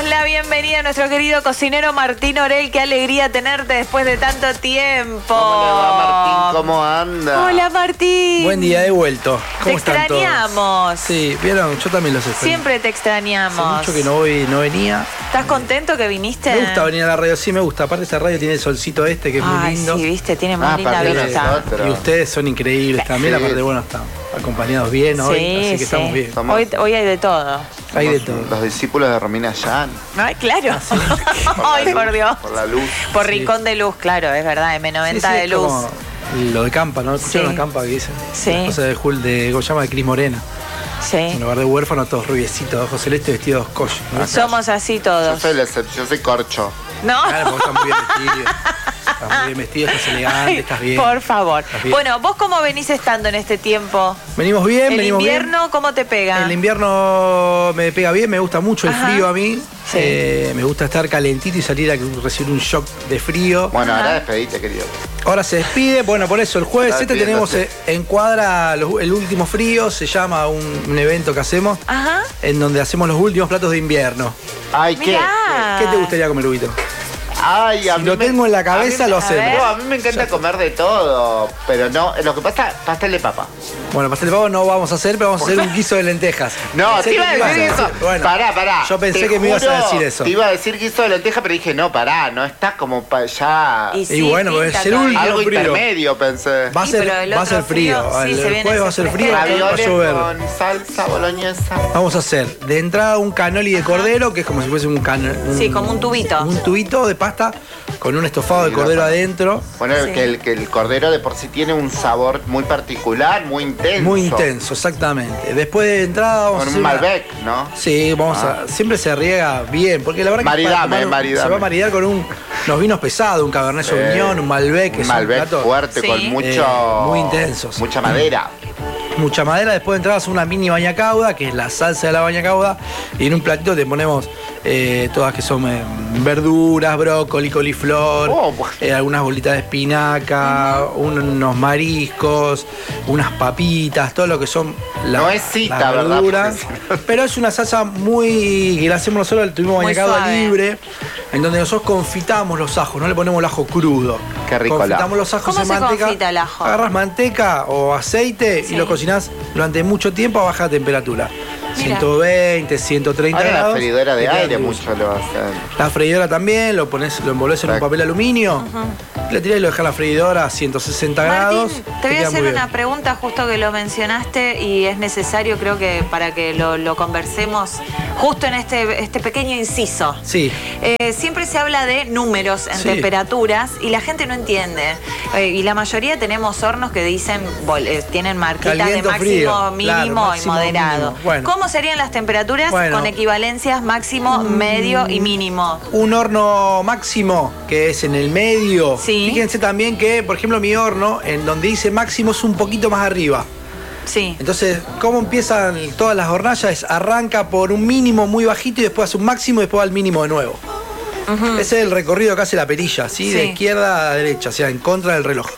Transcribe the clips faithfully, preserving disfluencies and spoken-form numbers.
damos la bienvenida a nuestro querido cocinero Martín Orell. Qué alegría tenerte después de tanto tiempo. ¿Cómo le va, Martín? ¿Cómo anda? Hola, Martín. Buen día, he vuelto. ¿Cómo te están extrañamos. todos? Sí, vieron, yo también los extraño. Siempre te extrañamos. Hace mucho que no voy, no venía. ¿Estás contento que viniste? Me gusta venir a la radio, sí me gusta. Aparte esa radio tiene el solcito este que es muy Ay, lindo. sí, viste, tiene muy Ah, linda aparte de vista. nosotros. Y ustedes son increíbles también, Sí. aparte bueno, están acompañados bien hoy, Sí, así que sí. estamos bien. Somos- Hoy, hoy hay de todo. Hay de Somos todo. Los discípulos de Romina Yan. Ay, claro. Por la Ay, luz, por Dios. Por la luz. Por Sí. Rincón de Luz, claro, es verdad, M noventa Sí, sí, de es Luz. como lo de Campa, ¿no? ¿Escucharon Sí. la Campa que dicen? Sí. La cosa de Jul, de, ¿cómo se llama? De Cris Morena. Sí. En lugar de huérfanos, todos rubiecitos, de ojos celestes, vestidos coche. ¿no? Somos así Yo todos. soy la excepción, yo soy corcho. ¿No? Claro, porque están muy bien vestidos. Estás muy bien vestido, estás elegante, Ay, estás bien. por favor. Estás bien. Bueno, ¿vos cómo venís estando en este tiempo? Venimos bien, ¿El venimos invierno bien. cómo te pega? El invierno me pega bien, me gusta mucho el Ajá. frío a mí. Sí. Eh, me gusta estar calentito y salir a recibir un shock de frío. Bueno, Ajá. ahora despedite, querido. Ahora se despide, bueno, por eso el jueves Está este tenemos despidiéndose. eh, en Cuadra los- el último frío, se llama un, un evento que hacemos, Ajá. en donde hacemos los últimos platos de invierno. Ay, ¿qué? Mirá. ¿Qué te gustaría comer, Huguito? Ay, a Si mí lo me- tengo en la a cabeza, mí- lo a hacemos. ver. No, a mí me encanta comer de todo, pero no, lo que pasa, pastel de papa. Bueno, pastel de pavo no vamos a hacer, pero vamos a hacer un guiso de lentejas. No, Pensé te iba que a me ibas decir eso. Bueno, pará, pará. Yo pensé Te que me ibas a juro, decir eso. Te iba a decir guiso de lenteja, pero dije, no, pará, no está como para allá. Y Y sí, bueno, pinta es el todavía. último Algo frío. intermedio, pensé. Va a Sí, ser, pero el va a otro ser frío. frío, sí, el se viene jueves va a ese ser frío, fresquete. va a Ravioles llover. con salsa boloñesa. Vamos a hacer de entrada un canoli de cordero, que es como si fuese un canoli. Sí, como un tubito. Un tubito de pasta con un estofado de Sí, cordero la- adentro. Bueno, Sí. que, el, que el cordero de por sí tiene un sabor muy particular, muy intenso. Muy intenso, exactamente. Después de entrada vamos Con a un hacer una- Malbec, ¿no? Sí, vamos Ah. a. Siempre se riega bien, porque la verdad que Maridame, para tomar un- maridame. se va a maridar con un, unos vinos pesados, un Cabernet Sauvignon, un Malbec, que Un son Malbec platos fuerte, Sí. con mucho... Eh, muy intensos. Mucha madera. mucha madera. Después de entrada hacer una mini baña cauda, que es la salsa de la baña cauda, y en un platito te ponemos eh, todas que son eh, verduras, brócoli, coliflor, Oh, buah. eh, algunas bolitas de espinaca, un- unos mariscos, unas papitas, todo lo que son la- No es cita, las ¿verdad? verduras. Porque Pero es una salsa muy que la hacemos nosotros, la tuvimos Muy baña cauda suave. libre, en donde nosotros confitamos los ajos, no le ponemos el ajo crudo. Qué rico el ajo. Confitamos los ajos ¿Cómo en se manteca. confita el ajo? Agarras manteca o aceite Sí. y lo cocinás durante mucho tiempo a baja temperatura. Mira. ciento veinte, ciento treinta Ahora la grados. freidora de te queda aire dulce. mucho lo hacen. La freidora también, lo pones, lo envolvés en un Exacto. papel aluminio, le tirás y lo dejás en la freidora a ciento sesenta grados. Martín, te voy a queda hacer muy una bien. pregunta justo que lo mencionaste y es necesario, creo que para que lo, lo conversemos justo en este, este pequeño inciso. Sí. Eh, siempre se habla de números en Sí. temperaturas y la gente no entiende. Eh, y la mayoría tenemos hornos que dicen, vol- eh, tienen marquitas de Caliente o máximo, frío. mínimo Claro, y máximo, moderado. mínimo. Bueno. ¿Cómo serían las temperaturas Bueno. con equivalencias máximo, medio y mínimo? Un horno máximo, que es en el medio. Sí. Fíjense también que, por ejemplo, mi horno, en donde dice máximo, es un poquito más arriba. Sí. Entonces, ¿cómo empiezan todas las hornallas? Es arranca por un mínimo muy bajito y después hace un máximo y después va al mínimo de nuevo. Ese es el recorrido que hace la perilla, ¿sí? Sí. De izquierda a derecha, o sea, en contra del reloj.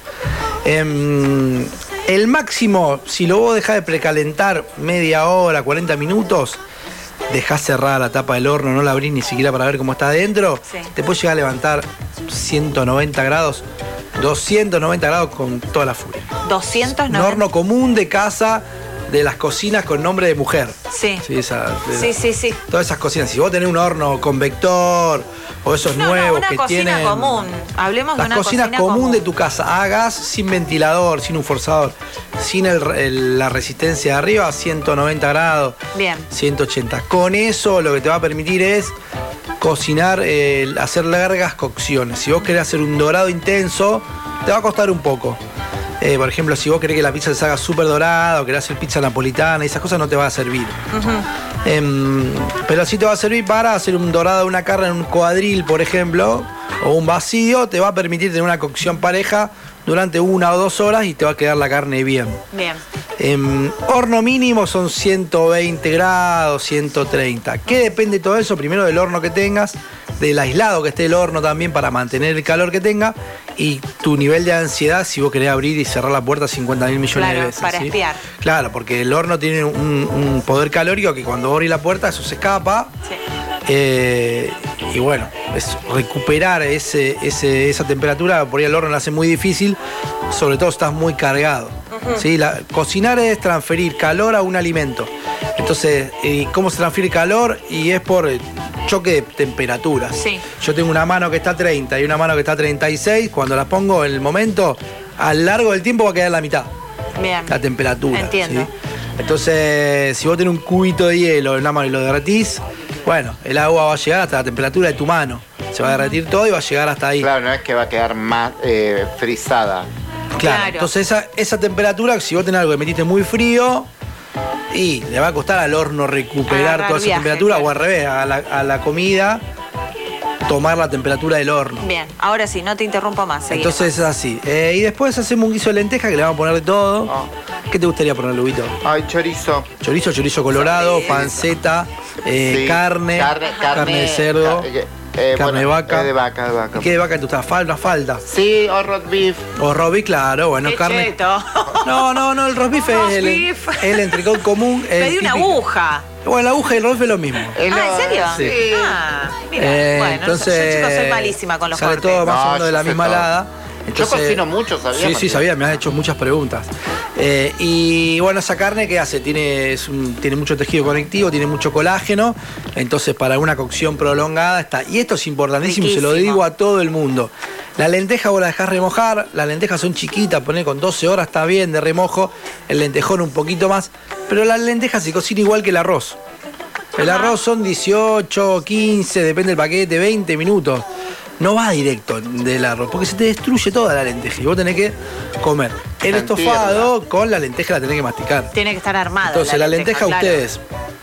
Em, el máximo, si lo vos dejás de precalentar media hora, cuarenta minutos, dejás cerrada la tapa del horno, no la abrís ni siquiera para ver cómo está adentro, Sí. te puedes llegar a levantar ciento noventa grados, doscientos noventa grados con toda la furia. doscientos Un noventa. horno común de casa de las cocinas con nombre de mujer. Sí. Sí, esa- de- Sí, sí, sí. Todas esas cocinas. Si vos tenés un horno convector o esos No, no, nuevos una que cocina tienen. común. Hablemos de Las una cocinas cocina común, común. de tu casa. Hagas sin ventilador, sin un forzador, sin el- el- la resistencia de arriba, ciento noventa grados, Bien. ciento ochenta. Con eso lo que te va a permitir es cocinar, eh, hacer largas cocciones. Si vos querés hacer un dorado intenso, te va a costar un poco. Eh, por ejemplo, si vos querés que la pizza se haga súper dorada o querés hacer pizza napolitana, esas cosas no te va a servir. Em, pero sí te va a servir para hacer un dorado de una carne en un cuadril, por ejemplo, o un vacío, te va a permitir tener una cocción pareja durante una o dos horas y te va a quedar la carne bien. Bien. Em, horno mínimo son ciento veinte grados, ciento treinta. ¿Qué depende de todo eso? Primero del horno que tengas, del aislado que esté el horno también para mantener el calor que tenga y tu nivel de ansiedad si vos querés abrir y cerrar la puerta cincuenta mil millones Claro, de veces. para ¿sí? espiar. Claro, porque el horno tiene un, un poder calórico que cuando vos abrís la puerta eso se escapa Sí. Eh, y bueno, es recuperar ese, ese, esa temperatura, por ahí al horno la hace muy difícil, sobre todo si estás muy cargado. Uh-huh. ¿Sí? La, cocinar es transferir calor a un alimento. Entonces, eh, ¿cómo se transfiere calor? Y es por choque de temperaturas. Sí. Yo tengo una mano que está a treinta y una mano que está a treinta y seis. Cuando las pongo en el momento, a lo largo del tiempo va a quedar la mitad. Bien. La temperatura. Entiendo. ¿Sí? Entonces, si vos tenés un cubito de hielo en una mano y lo derretís, bueno, el agua va a llegar hasta la temperatura de tu mano. Se va a derretir todo y va a llegar hasta ahí. Claro, no es que va a quedar más eh, frisada. Claro. Claro. Entonces esa, esa temperatura, si vos tenés algo que metiste muy frío, y le va a costar al horno recuperar Agarrar toda esa viaje, temperatura, claro. o al revés, a la, a la comida, tomar la temperatura del horno. Bien, ahora sí, no te interrumpo más. Seguimos. Entonces es así. Eh, y después hacemos un guiso de lenteja que le vamos a poner de todo. Oh. ¿Qué te gustaría poner, Lubito? Ay, chorizo. Chorizo, chorizo colorado, Sí. panceta, eh, Sí. carne, Carne, carne de cerdo, ca- eh, carne de bueno, vaca. eh, de vaca, de vaca. ¿Y qué de vaca te gusta? ¿Falda, una falda? Sí, o roast beef. O roast beef, claro, bueno, Qué carne. cheto. No, no, no, el roast beef Roast es el, beef. el entrecot común. el Pedí una típico. aguja. Bueno, la aguja y el roast beef es lo mismo. Es Ah, lo- ¿en serio? Sí. Ah, mira. Eh, bueno, entonces, yo, chicos, soy malísima con los sale cortes. todo más o No, menos de yo la sé misma todo. lada. Yo cocino mucho, ¿sabías, Sí, sí, Matías? sabía, me has hecho muchas preguntas. Eh, y bueno, esa carne, ¿qué hace? Tiene, es un- tiene mucho tejido conectivo, tiene mucho colágeno, entonces para una cocción prolongada está. Y esto es importantísimo, se lo Riquísimo. digo a todo el mundo. La lenteja vos la dejás remojar, las lentejas son chiquitas, poner con doce horas está bien de remojo, el lentejón un poquito más, pero la lenteja se cocina igual que el arroz. El Ajá. arroz son dieciocho, quince, depende del paquete, veinte minutos. No va directo del arroz, porque se te destruye toda la lenteja y vos tenés que comer. El Sentirla. estofado con la lenteja la tenés que masticar. Tiene que estar armada. Entonces la lenteja, claro. ustedes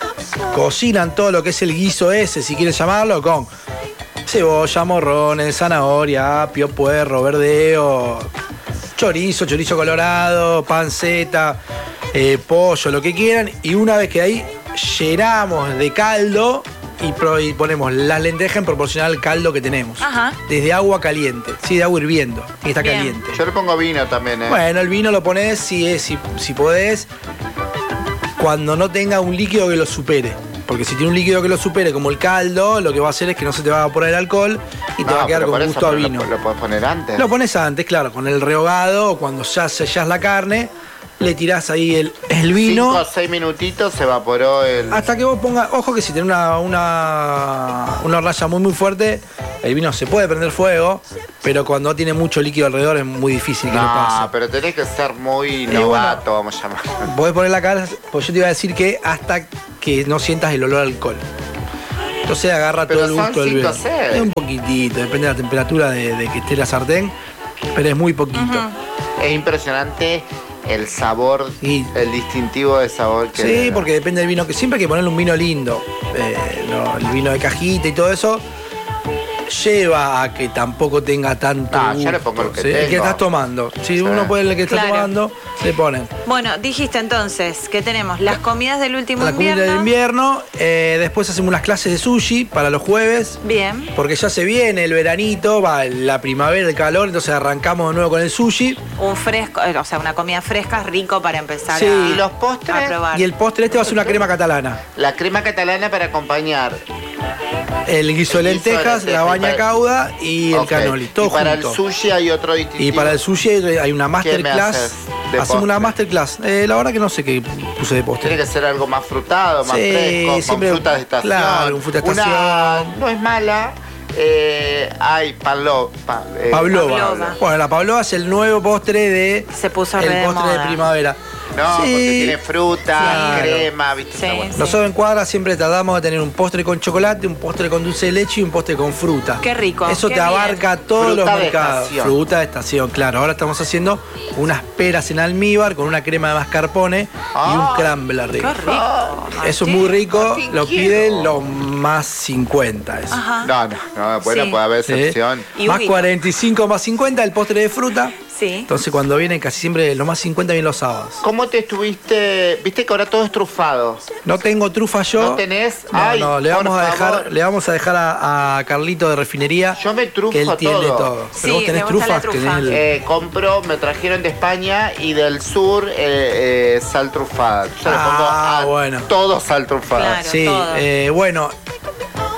cocinan todo lo que es el guiso ese, si quieren llamarlo, con cebolla, morrones, zanahoria, apio, puerro, verdeo, chorizo, chorizo colorado, panceta, eh, pollo, lo que quieran. Y una vez que ahí llenamos de caldo y, pro- y ponemos las lentejas en proporcional al caldo que tenemos. Ajá. Desde agua caliente, sí, de agua hirviendo, y está Bien. caliente. Yo le pongo vino también, ¿eh? Bueno, el vino lo pones si, es, si, si podés, cuando no tenga un líquido que lo supere. Porque si tiene un líquido que lo supere, como el caldo, lo que va a hacer es que no se te va a evaporar el alcohol y te No, va a quedar pero con por eso, gusto a pero vino. Lo, lo puedes poner antes. Lo pones antes, claro, con el rehogado, cuando ya sellás la carne, le tirás ahí el, el vino. Cinco o seis minutitos se evaporó el... Hasta que vos pongas, ojo que si tenés una, una, una hornalla muy muy fuerte, el vino se puede prender fuego, pero cuando tiene mucho líquido alrededor es muy difícil que lo No, pase. pero tenés que ser muy bueno. novato, vamos a llamar. Podés poner la cara, pues yo te iba a decir que hasta que no sientas el olor a alcohol. Entonces agarra Pero todo el son gusto del cinco vino. o seis. Es un poquitito, depende de la temperatura de, de que esté la sartén, pero es muy poquito. Es impresionante el sabor, Sí. el distintivo de sabor que... Sí, porque depende del vino, que siempre hay que ponerle un vino lindo. Eh, no, el vino de cajita y todo eso lleva a que tampoco tenga tanto No, gusto. yo le pongo el que ¿sí? El que tengo. estás tomando. Si Sí. uno puede el que está Claro. tomando, le ponen. Bueno, dijiste entonces que tenemos las comidas del último La comida invierno. del invierno, eh, después hacemos unas clases de sushi para los jueves. Bien. Porque ya se viene el veranito, va la primavera, el calor, entonces arrancamos de nuevo con el sushi. Un fresco, eh, o sea, una comida fresca, rico para empezar Sí. a, ¿Y los postres? a probar. Y el postre este va a ser una crema catalana. La crema catalana para acompañar. El guiso de El guiso de lentejas, la lentejas, baña y para- cauda y el Ok. canoli. Todo y para junto. el sushi hay otro distintivo. Y para el sushi hay una ¿Qué me masterclass. haces de Hacemos una postre? masterclass. Eh, la verdad que no sé qué puse de postre. Tiene que ser algo más frutado, más Sí, fresco, siempre- con frutas de estación. claro, con fruta de Una estación. no es mala. Eh, hay palo, pa- eh, Pavlova. Pavlova. Bueno, la pavlova es el nuevo postre de Se puso el re de postre de moda. primavera. No, porque tiene fruta, Claro. crema, ¿viste? Sí, Está bueno. sí. Nosotros en Cuadra siempre tratamos de tener un postre con chocolate, un postre con dulce de leche y un postre con fruta. Qué rico, Eso qué te bien. abarca todos Fruta los de mercados. estación. Fruta de estación, claro. Ahora estamos haciendo unas peras en almíbar con una crema de mascarpone y Ah, un crumble arriba. Qué rico. Eso es muy rico, Martín, lo quiero. piden los más cincuenta. Eso. Ajá. No, no, no, bueno, Sí. puede haber Sí. excepción. Y Más ubito. cuarenta y cinco más cincuenta el postre de fruta. Sí. Entonces cuando vienen casi siempre los más cincuenta vienen los sábados. ¿Cómo te estuviste? Viste que ahora todo es trufado. No tengo trufa yo. ¿No tenés? No, Ay, no, le por vamos a dejar, favor. le vamos a dejar a, a Carlito de refinería. Yo me trufo que él tiene todo. todo. Sí, Pero vos tenés me gusta la trufas, trufa. tenés el- Eh, compro, me trajeron de España y del sur eh, eh, sal trufada. Yo le pongo Ah, a bueno. todo sal trufada. Claro. Sí, todo. eh, bueno,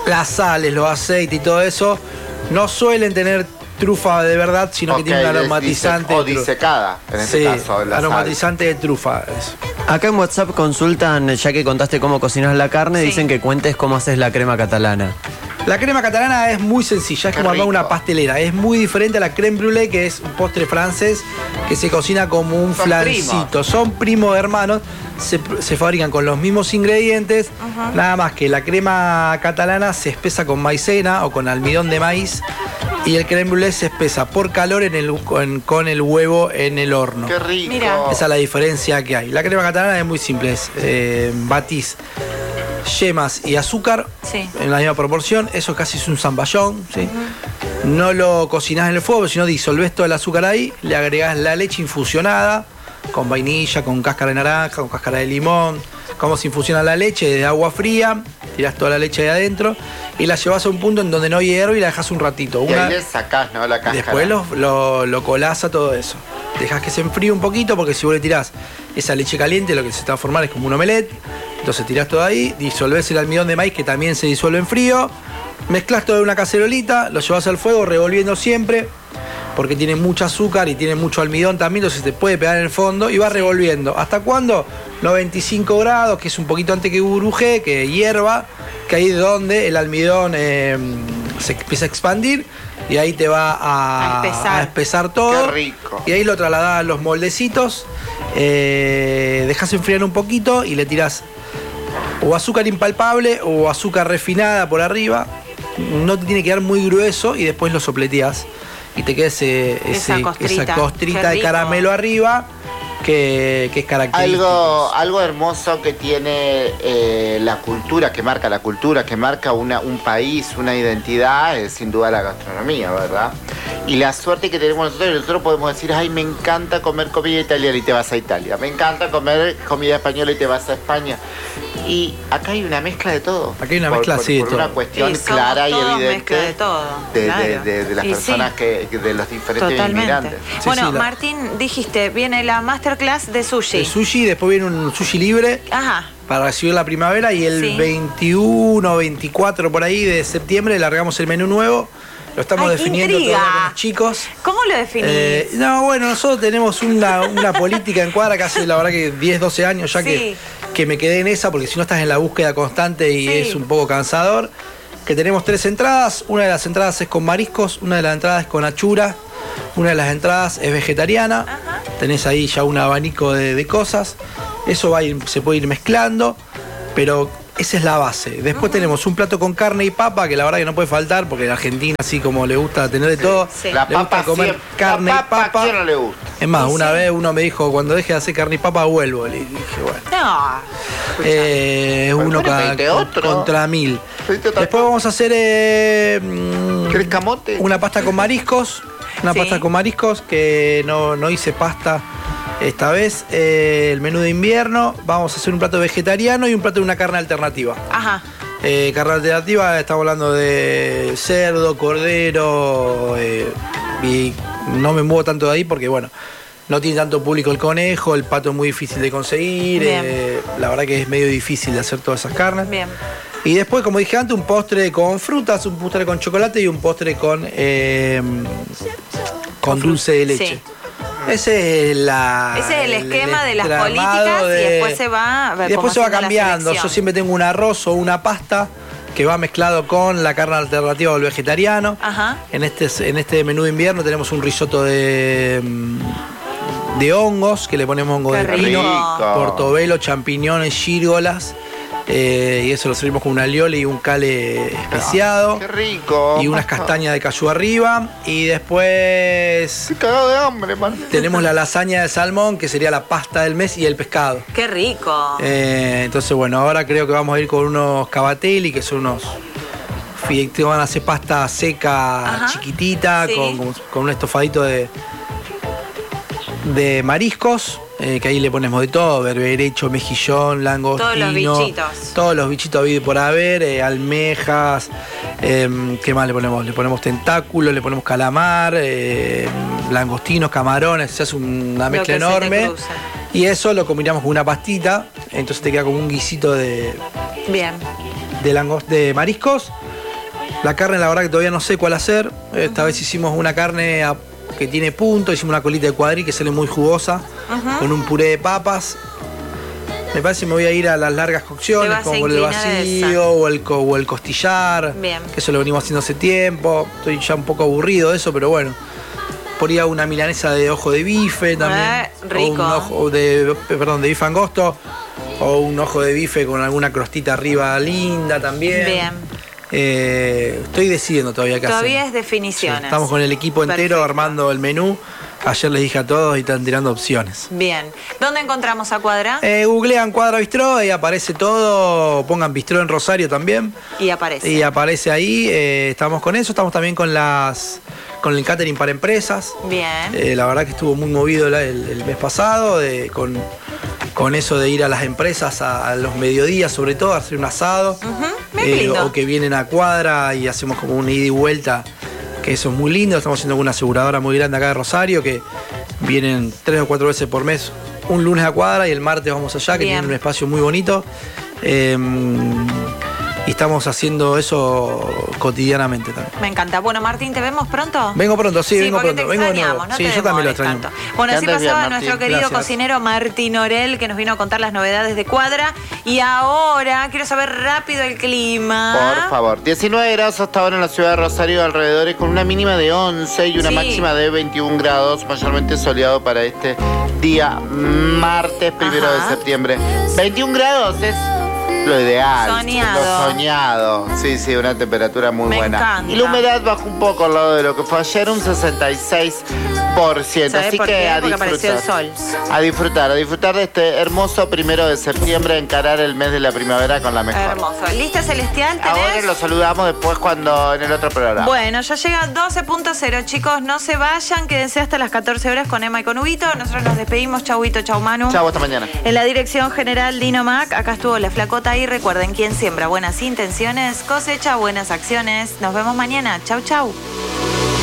las sales, los aceites y todo eso no suelen tener trufa de verdad, sino okay, que tiene un aromatizante. O disecada, en este sí, caso. La aromatizante sal. de trufa. Eso. Acá en WhatsApp consultan, ya que contaste cómo cocinas la carne, Sí. dicen que cuentes cómo haces la crema catalana. La crema catalana es muy sencilla, es Qué como armar rico. una pastelera. Es muy diferente a la crème brûlée, que es un postre francés que se cocina como un Son flancito. primos. Son primos hermanos, se, se fabrican con los mismos ingredientes, Ajá. nada más que la crema catalana se espesa con maicena o con almidón de maíz y el crème brûlée se espesa por calor en el, con, con el huevo en el horno. Qué rico. Mira. Esa es la diferencia que hay. La crema catalana es muy simple, es eh, batís yemas y azúcar Sí. en la misma proporción, eso casi es un zamballón, ¿sí? No lo cocinás en el fuego, sino disolvés todo el azúcar ahí, le agregás la leche infusionada, con vainilla, con cáscara de naranja, con cáscara de limón, cómo se infusiona la leche de agua fría, tirás toda la leche de adentro y la llevas a un punto en donde no hierve y la dejás un ratito. Y Una- ahí le sacás, ¿no? La cáscara. Después lo, lo, lo colás a todo eso. Dejás que se enfríe un poquito porque si vos le tirás esa leche caliente, lo que se está a formar es como un omelette. Entonces tirás todo ahí, disolvés el almidón de maíz que también se disuelve en frío. Mezclás todo en una cacerolita, lo llevas al fuego revolviendo siempre porque tiene mucho azúcar y tiene mucho almidón también, entonces te puede pegar en el fondo y vas revolviendo. ¿Hasta cuándo? noventa y cinco grados, que es un poquito antes que burbujee, que hierva, que ahí es donde el almidón eh, se empieza a expandir y ahí te va a, A espesar. a espesar todo. Qué rico. Y ahí lo trasladás a los moldecitos, eh, dejás enfriar un poquito y le tirás o azúcar impalpable o azúcar refinada por arriba. No te tiene que quedar muy grueso y después lo sopleteás y te queda ese, Esa ese- costrita. esa costrita Qué de rico. caramelo arriba que, que es característico. Algo, algo hermoso que tiene eh, la cultura, que marca la cultura, que marca una, un país, una identidad, es sin duda la gastronomía, ¿verdad? Y la suerte que tenemos nosotros, nosotros podemos decir, ay, me encanta comer comida italiana y te vas a Italia, me encanta comer comida española y te vas a España. Y acá hay una mezcla de todo. Acá hay una Por- mezcla, por- sí, de por todo. una cuestión Y somos clara y todos evidente mezcla de todo, de, claro. de- de- de las Y personas sí. que, de los diferentes Totalmente. inmigrantes. Sí, Bueno, sí, la- Martín, dijiste, viene la masterclass de sushi. El sushi, después viene un sushi libre Ajá. para recibir la primavera y el Sí. veintiuno, veinticuatro por ahí de septiembre largamos el menú nuevo. Lo estamos Ay, qué definiendo intriga. todavía con los chicos. ¿Cómo lo definís? Eh, no, bueno, nosotros tenemos una, una política en Cuadra que hace la verdad que diez, doce años ya Sí. que, que me quedé en esa, porque si no estás en la búsqueda constante y Sí. es un poco cansador. Que tenemos tres entradas, una de las entradas es con mariscos, una de las entradas es con achura, una de las entradas es vegetariana. Ajá. Tenés ahí ya un abanico de, de cosas. Eso va a ir- se puede ir mezclando, pero esa es la base. Después tenemos un plato con carne y papa, que la verdad que no puede faltar, porque en Argentina, así como le gusta tener de todo, Sí. La le gusta papa comer siempre- carne la y papa, papa. ¿a quién no le gusta? Es más, Y una sí. vez uno me dijo, cuando deje de hacer carne y papa, vuelvo. Le dije, bueno. No. Eh, es Bueno, uno bueno, ca- pedite con- otro. contra mil. Pedite otra Después cosa. vamos a hacer eh, mm, ¿Querés camote? una pasta con mariscos. Una Sí. pasta con mariscos, que no, no hice pasta esta vez. Eh, el menú de invierno. Vamos a hacer un plato vegetariano y un plato de una carne alternativa. Ajá. Eh, carne alternativa, estamos hablando de cerdo, cordero, eh, y no me muevo tanto de ahí porque, bueno, no tiene tanto público el conejo, el pato es muy difícil de conseguir, Bien. eh, la verdad que es medio difícil de hacer todas esas carnes. Bien. Y después, como dije antes, un postre con frutas, un postre con chocolate y un postre con, eh, con dulce de leche. Sí. Ese es, la, Ese es el esquema de las entramado políticas de- y después se va a ver y después cómo se va haciendo la cambiando. Yo selección. siempre tengo un arroz o una pasta que va mezclado con la carne alternativa o el vegetariano. Ajá. En este, en este menú de invierno tenemos un risotto de, mm, de hongos, que le ponemos hongo Qué de pino, rico. portobelo, champiñones, gírgolas. eh, y eso lo servimos con una alioli y un cale especiado. Qué rico. Y unas castañas de cayú arriba. Y después Estoy cagado de hambre, man. tenemos la lasaña de salmón, que sería la pasta del mes, y el pescado. Qué rico. Eh, entonces, bueno, ahora creo que vamos a ir con unos cavatelli, que son unos fideos que van a hacer pasta seca, Ajá. chiquitita, Sí. con, con- con un estofadito de, de mariscos, eh, que ahí le ponemos de todo, berberecho, mejillón, langostino. Todos los bichitos. Todos los bichitos habidos y por haber, eh, almejas, eh, ¿qué más le ponemos? Le ponemos tentáculos, le ponemos calamar, eh, langostinos, camarones, se hace una Lo mezcla que se te enorme. cruza. Y eso lo combinamos con una pastita, entonces te queda como un guisito de, Bien. de, langos- de mariscos La carne, la verdad que todavía no sé cuál hacer. Esta uh-huh. vez hicimos una carne a, que tiene punto, hicimos una colita de cuadril que sale muy jugosa, uh-huh. con un puré de papas. Me parece que me voy a ir a las largas cocciones, como el vacío o el, o el costillar. Bien. Que eso lo venimos haciendo hace tiempo. Estoy ya un poco aburrido de eso, pero bueno. Por ahí una milanesa de ojo de bife también. Eh, rico. O un ojo de, perdón, de bife angosto. O un ojo de bife con alguna crostita arriba linda también. Bien. Eh, estoy decidiendo todavía qué Todavía hacer. es definiciones. Sí, estamos con el equipo entero Perfecto. armando el menú. Ayer les dije a todos y están tirando opciones. Bien. ¿Dónde encontramos a Cuadra? Eh, googlean Cuadra Bistró y aparece todo. Pongan Bistró en Rosario también. Y aparece. Y aparece ahí. Eh, estamos con eso. Estamos también con las con el catering para empresas. Bien. Eh, la verdad que estuvo muy movido el, el mes pasado de, con, con eso de ir a las empresas a, a los mediodías, sobre todo, a hacer un asado. Uh-huh. eh, o que vienen a Cuadra y hacemos como una ida y vuelta. Que eso es muy lindo, estamos haciendo con una aseguradora muy grande acá de Rosario, que vienen tres o cuatro veces por mes, un lunes a Cuadra y el martes vamos allá, que Bien. tienen un espacio muy bonito. Eh, y estamos haciendo eso cotidianamente también. Me encanta. Bueno, Martín, ¿te vemos pronto? Vengo pronto, sí, sí vengo pronto. Te vengo de nuevo. No sí, te yo también lo extraño. Tanto. Bueno, así pasaba bien, nuestro querido Gracias. cocinero Martín Orell, que nos vino a contar las novedades de Cuadra. Y ahora quiero saber rápido el clima. Por favor. diecinueve grados hasta ahora en la ciudad de Rosario y alrededores, con una mínima de once y una sí. máxima de veintiún grados, mayormente soleado para este día martes primero Ajá. de septiembre. veintiún grados es lo ideal. Soñado. Lo soñado. Sí, sí, una temperatura muy Me buena. encanta. Y la humedad bajó un poco al lado de lo que fue ayer, un sesenta y seis por ciento. ¿Sabés Así por que qué? a Porque disfrutar. apareció el sol. A disfrutar, a disfrutar de este hermoso primero de septiembre, encarar el mes de la primavera con la mejor. Hermoso. ¿Lista Celestial? ¿Tenés? Ahora lo saludamos después cuando en el otro programa. Bueno, ya llega doce punto cero, chicos. No se vayan, quédense hasta las catorce horas con Emma y con Huguito. Nosotros nos despedimos. Chau, Huguito, chau, Manu. Chau, hasta mañana. En la dirección general, Dino Mac. Acá estuvo la Flacota y recuerden, quien siembra buenas intenciones, cosecha buenas acciones. Nos vemos mañana. Chau, chau.